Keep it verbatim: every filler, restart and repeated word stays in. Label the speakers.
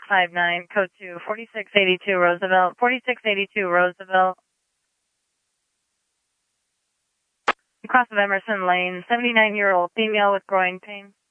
Speaker 1: five nine, code two, forty-six eighty-two Roosevelt, forty-six eighty-two Roosevelt. Cross of Emerson Lane, seventy-nine-year-old female with growing pain.